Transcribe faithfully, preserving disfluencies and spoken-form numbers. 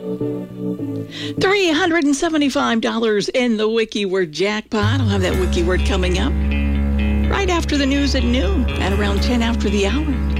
three hundred seventy-five dollars in the WikiWord jackpot. I'll have that WikiWord coming up right after the news at noon at around ten after the hour.